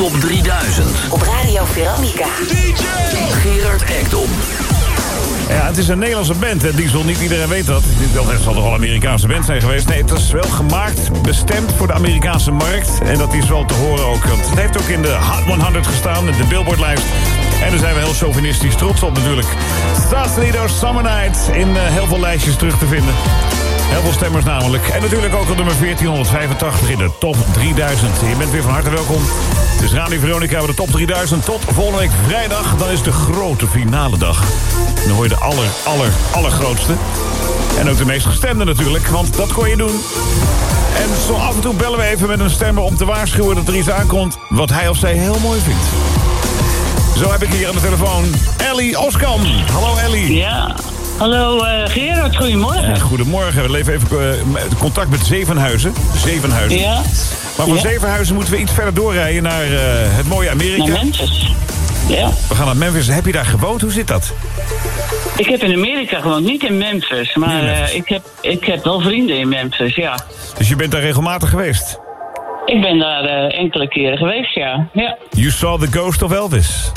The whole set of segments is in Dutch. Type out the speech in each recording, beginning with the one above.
Top 3000. Op Radio Veronica. DJ Gerard Ekdom. Ja, het is een Nederlandse band, hè. Diesel, niet iedereen weet dat. Het zal toch wel een Amerikaanse band zijn geweest. Nee, het is wel gemaakt, bestemd voor de Amerikaanse markt. En dat is wel te horen ook. Want het heeft ook in de Hot 100 gestaan, in de Billboard-lijst. En daar zijn we heel chauvinistisch trots op natuurlijk. Sausalito, Summer Night, in heel veel lijstjes terug te vinden. Heel veel stemmers namelijk. En natuurlijk ook op nummer 1485 in de Top 3000. Je bent weer van harte welkom. Het is Radio Veronica bij de Top 3000. Tot volgende week vrijdag. Dan is de grote finale dag. Dan hoor je de allergrootste. En ook de meest gestemde natuurlijk, want dat kon je doen. En zo af en toe bellen we even met een stemmer om te waarschuwen dat er iets aankomt wat hij of zij heel mooi vindt. Zo heb ik hier aan de telefoon Ellie Oskam. Hallo Ellie. Ja, hallo Gerard, goedemorgen. Goedemorgen, we leven even contact met Zevenhuizen. Ja. Maar van Zevenhuizen moeten we iets verder doorrijden naar het mooie Amerika. Naar Memphis. Ja. We gaan naar Memphis. Heb je daar gewoond? Hoe zit dat? Ik heb in Amerika gewoond, niet in Memphis. Maar ik heb wel vrienden in Memphis, ja. Dus je bent daar regelmatig geweest? Ik ben daar enkele keren geweest, ja. You saw the ghost of Elvis.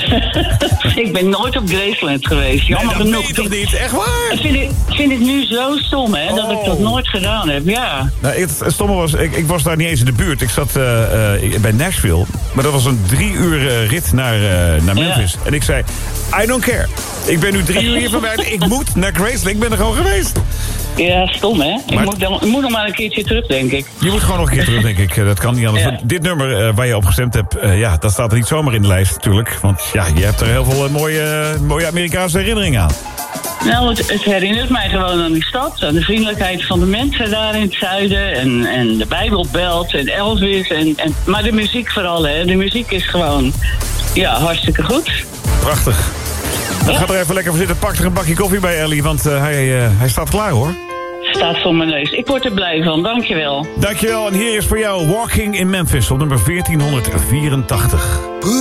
Ik ben nooit op Graceland geweest, jammer genoeg. Nee, dat weet je toch niet? Echt waar? Vind ik nu zo stom, hè, dat ik dat nooit gedaan heb, ja. Nou, het stomme was, ik was daar niet eens in de buurt. Ik zat bij Nashville, maar dat was een 3 uur rit naar Memphis. Ja. En ik zei, I don't care. Ik ben nu 3 uur hier voorbij, ik moet naar Graceland, ik ben er gewoon geweest. Ja, stom, hè? Maar ik moet nog maar een keertje terug, denk ik. Je moet gewoon nog een keer terug, denk ik. Dat kan niet anders. Ja. Dit nummer waar je op gestemd hebt, dat staat er niet zomaar in de lijst natuurlijk. Want ja, je hebt er heel veel mooie Amerikaanse herinneringen aan. Nou, het herinnert mij gewoon aan die stad. Aan de vriendelijkheid van de mensen daar in het zuiden. En de Bijbelbelt en Elvis. Maar de muziek vooral, hè. De muziek is gewoon, hartstikke goed. Prachtig. Dan ga er even lekker voor zitten. Pak er een bakje koffie bij Ellie, want hij staat klaar, hoor. Staat voor mijn neus. Ik word er blij van, dankjewel. Dankjewel, en hier is voor jou Walking in Memphis op nummer 1484.